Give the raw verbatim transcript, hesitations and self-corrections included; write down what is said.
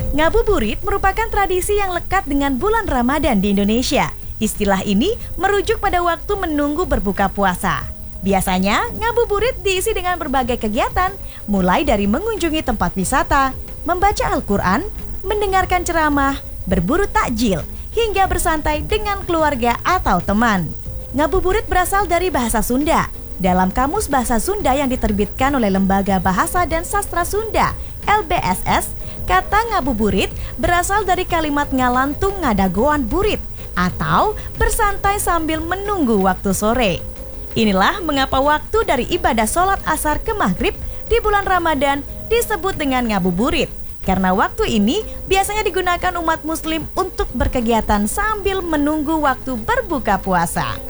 Ngabuburit merupakan tradisi yang lekat dengan bulan Ramadan di Indonesia. Istilah ini merujuk pada waktu menunggu berbuka puasa. Biasanya, ngabuburit diisi dengan berbagai kegiatan, mulai dari mengunjungi tempat wisata, membaca Al-Quran, mendengarkan ceramah, berburu takjil, hingga bersantai dengan keluarga atau teman. Ngabuburit berasal dari bahasa Sunda. Dalam Kamus Bahasa Sunda yang diterbitkan oleh Lembaga Bahasa dan Sastra Sunda, L B S S, kata ngabuburit berasal dari kalimat ngalantung ngadagoan burit atau bersantai sambil menunggu waktu sore. Inilah mengapa waktu dari ibadah sholat asar ke maghrib di bulan Ramadan disebut dengan ngabuburit. Karena waktu ini biasanya digunakan umat muslim untuk berkegiatan sambil menunggu waktu berbuka puasa.